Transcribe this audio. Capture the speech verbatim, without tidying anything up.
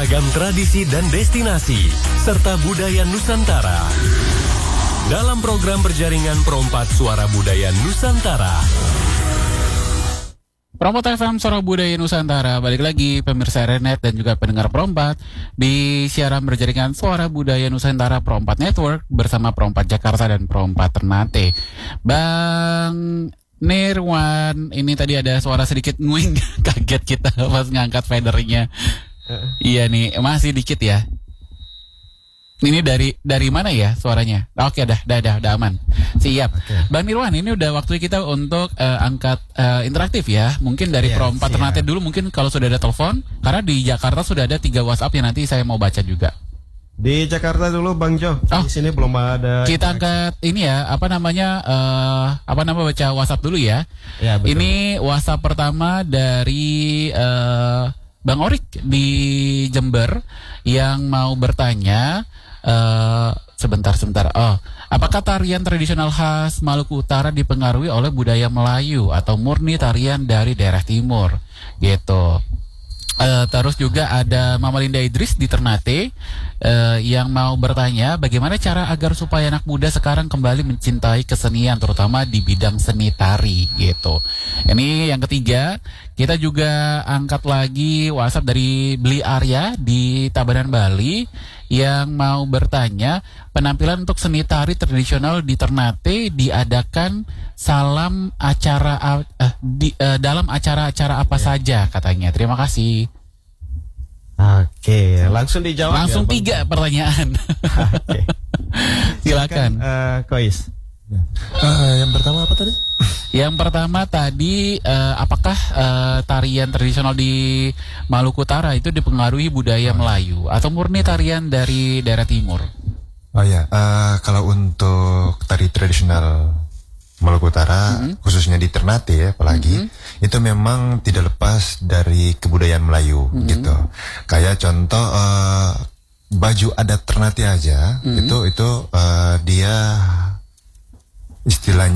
beragam tradisi dan destinasi, serta budaya Nusantara. Dalam program berjaringan Perompat Suara Budaya Nusantara. Perompat F M Suara Budaya Nusantara, balik lagi pemirsa Renet dan juga pendengar Perompat di siaran berjaringan Suara Budaya Nusantara Perompat Network bersama Perompat Jakarta dan Perompat Ternate. Bang Nirwan, ini tadi ada suara sedikit nguing, kaget kita pas ngangkat fadernya. Uh. Iya nih, masih dikit ya. Ini dari dari mana ya suaranya? Oke, dah, dah, dah, dah aman. Siap. Okay. Bang Nirwan, ini udah waktu kita untuk uh, angkat uh, interaktif ya. Mungkin dari yeah, Perompat Ternate dulu, mungkin kalau sudah ada telepon, karena di Jakarta sudah ada tiga WhatsApp yang nanti saya mau baca juga. Di Jakarta dulu Bang Jo. Oh, di sini belum ada. Kita angkat ini ya, apa namanya? Uh, apa nama baca WhatsApp dulu ya? Ya, betul. Ini WhatsApp pertama dari uh, Bang Orik di Jember yang mau bertanya. Uh, sebentar sebentar. Oh, apakah tarian tradisional khas Maluku Utara dipengaruhi oleh budaya Melayu atau murni tarian dari daerah timur? Gitu. Uh, terus juga ada Mama Linda Idris di Ternate uh, yang mau bertanya bagaimana cara agar supaya anak muda sekarang kembali mencintai kesenian terutama di bidang seni tari gitu. Ini yang ketiga, kita juga angkat lagi WhatsApp dari Beli Arya di Tabanan Bali yang mau bertanya penampilan untuk seni tari tradisional di Ternate diadakan salam acara uh, di, uh, dalam acara-acara apa yeah. saja katanya. Terima kasih. Oke, langsung dijawab. Langsung ya, tiga Bang. Pertanyaan. Oke. Silakan. Uh, Kois. Ya. Uh, yang pertama apa tadi? Yang pertama tadi uh, apakah uh, tarian tradisional di Maluku Utara itu dipengaruhi budaya oh. Melayu atau murni tarian dari daerah timur? Oh ya, uh, kalau untuk tari tradisional Maluku Utara, mm-hmm. khususnya di Ternate ya, apalagi mm-hmm. itu memang tidak lepas dari kebudayaan Melayu mm-hmm. gitu. Kayak contoh uh, baju adat Ternate aja, mm-hmm. itu itu uh, dia istilahnya